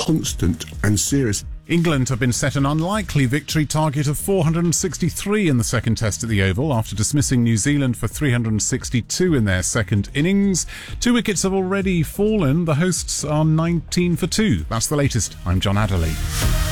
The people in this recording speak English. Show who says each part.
Speaker 1: constant and serious.
Speaker 2: England have been set an unlikely victory target of 463 in the second test at the Oval after dismissing New Zealand for 362 in their second innings. 2 wickets have already fallen. The hosts are 19 for 2. That's the latest. I'm John Adderley.